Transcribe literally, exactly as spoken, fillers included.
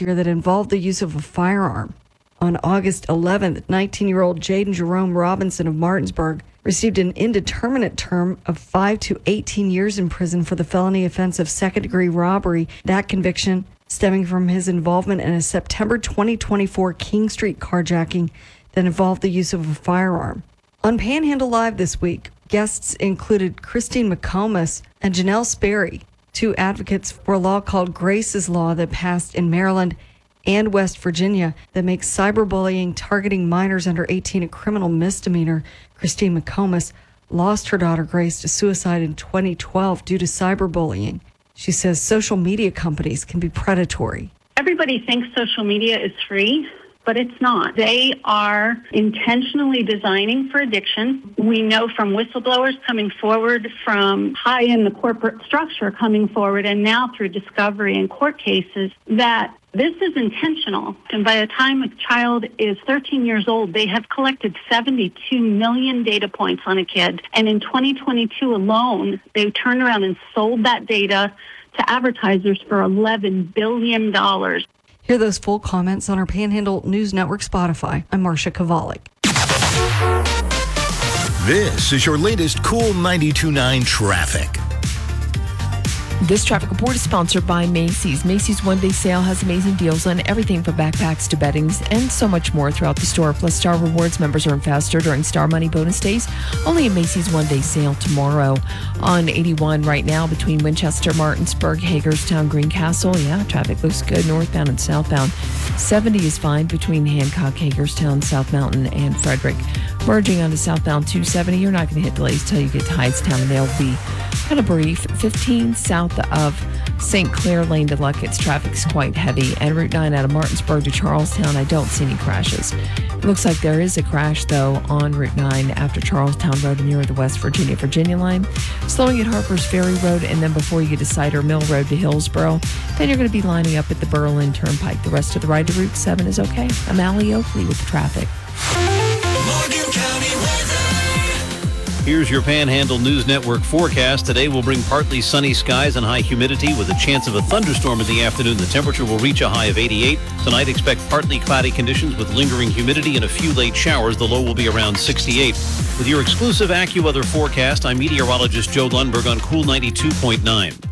year that involved the use of a firearm. On August eleventh, nineteen-year-old Jaden Jerome Robinson of Martinsburg received an indeterminate term of five to eighteen years in prison for the felony offense of second-degree robbery. That conviction stemming from his involvement in a September twenty twenty-four King Street carjacking that involved the use of a firearm. On Panhandle Live this week, guests included Christine McComas and Janelle Sperry, two advocates for a law called Grace's Law that passed in Maryland and West Virginia that makes cyberbullying targeting minors under eighteen a criminal misdemeanor. Christine McComas lost her daughter Grace to suicide in twenty twelve due to cyberbullying. She says social media companies can be predatory. Everybody thinks social media is free, but it's not. They are intentionally designing for addiction. We know from whistleblowers coming forward, from high in the corporate structure coming forward, and now through discovery and court cases, that this is intentional. And by the time a child is thirteen years old, they have collected seventy-two million data points on a kid. And in twenty twenty-two alone, they turned around and sold that data to advertisers for eleven billion dollars. Hear those full comments on our Panhandle News Network Spotify. I'm Marcia Kavalik. This is your latest Cool ninety-two point nine traffic. This traffic report is sponsored by Macy's. Macy's one-day sale has amazing deals on everything from backpacks to beddings and so much more throughout the store. Plus, Star Rewards members earn faster during Star Money bonus days. Only a Macy's one-day sale tomorrow. On eighty-one right now between Winchester, Martinsburg, Hagerstown, Greencastle. Yeah, traffic looks good northbound and southbound. seventy is fine between Hancock, Hagerstown, South Mountain, and Frederick. Merging onto southbound two seventy, you're not going to hit delays till you get to Hightstown, and they'll be kind of brief. fifteen south of Saint Clair Lane to Luckett's, traffic's quite heavy. And Route nine out of Martinsburg to Charlestown, I don't see any crashes. It looks like there is a crash, though, on Route nine after Charlestown Road near the West Virginia Virginia line. Slowing at Harper's Ferry Road, and then before you get to Cider Mill Road to Hillsboro, then you're going to be lining up at the Berlin Turnpike. The rest of the ride to Route seven is okay. I'm Allie Oakley with the traffic. Morgan County weather. Here's your Panhandle News Network forecast. Today will bring partly sunny skies and high humidity with a chance of a thunderstorm in the afternoon. The temperature will reach a high of eighty-eight. Tonight, expect partly cloudy conditions with lingering humidity and a few late showers. The low will be around sixty-eight. With your exclusive AccuWeather forecast, I'm meteorologist Joe Lundberg on Cool ninety-two point nine.